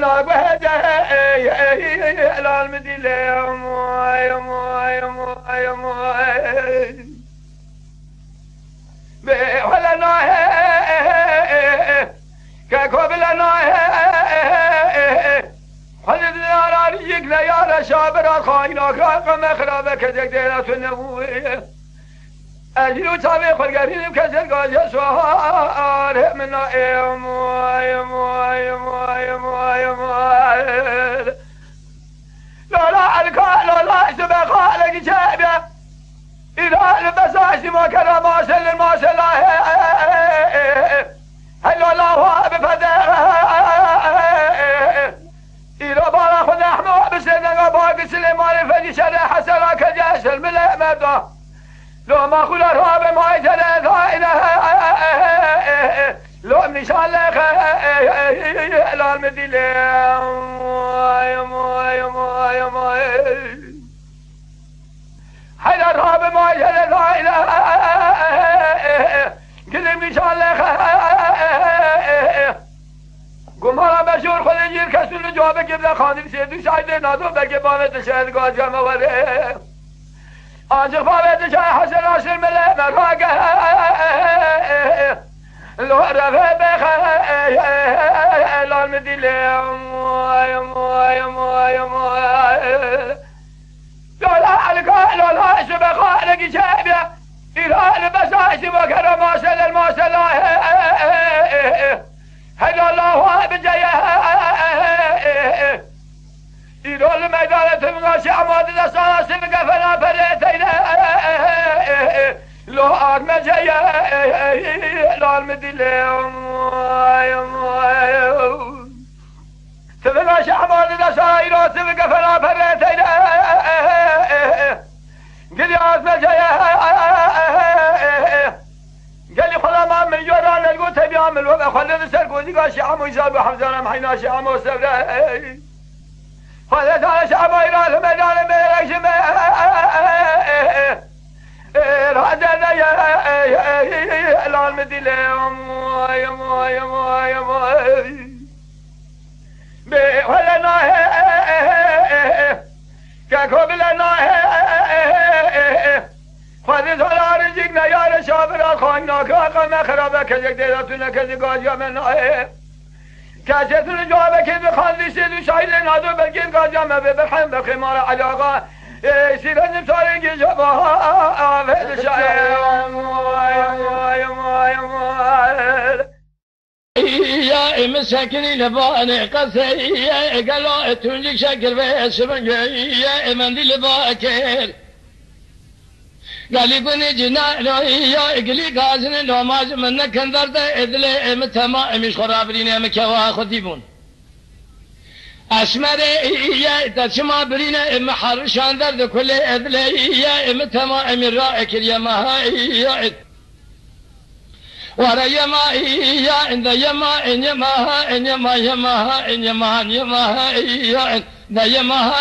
ناقو هجه الان مديله يا موي ولا ناه كقبل ناه خلد نار يقلا يا شابر خاينا قام خرابه كذا ديرات النبوي اجلو تابي خلقرين كذا قال سوار من يا موي لا الكال لا سبق لك جابه إذا لبساش ما كان ما سل ما سل هل الله بفداه إذا بارا خذ أحمد بسنة باقي سليمان فدي شر حسنا كجاش الملأ مبدا لو ما خل الراب ما يجري ثائنا لو من شاء الله لا المدينة يا حيا الراب ما يجري ثائنا قدم إن شاء الله قمارا بشور خود جير كسول جواب كبدا خاندر سيدو شايد نادو بلکه بابت شاید قاجا مواره آنجا بابت شاید حسن عشر ملي مراقه لو رفه بخه الان مديله لولا علقاء لولا سبقاء لقي شابه إلى البساس وكرم سل الماسل هدى الله بجيه إلى الميدان من شعمات الأساس بقفنا فريتين لو أرم جيه لا المدينة تبنى شعمات الأساس بقفنا فريتين قل يا أرم جيه قال لي خلا ما من جوران القوت بيعمل وبا خلنا سرقوزي قال شعب ويزاب وحمزانا محينا شعب وسبرا خلت على شعب ويرال ميدان بيركشم رادنا يا المدينة يا ولنا كقبلنا خذت على رجلنا يا شابر خاينا قام خرابه كذا ديراتنا كذا قاجا من كاشتن جوابك بخاندي سيدو شايلين هذا بلكن قاجا ما ببرحم بخمار علاقه سيرن صارين جبها في الشاعر يا مسكين لباني قصي قالوا تنجي شكل بس من يا منديل باكر قال لي بني جنا يا اقلي قازن نماز من كندر ده ادله متما مش خرابرين مكوا خديبون اسمر يا تسمع برينا محر شاندر كل ادله يا متما امر راك يا ما يا ورا يا ما يا عند يا ما ان ما ان ما يا ما ان ما يا ما يا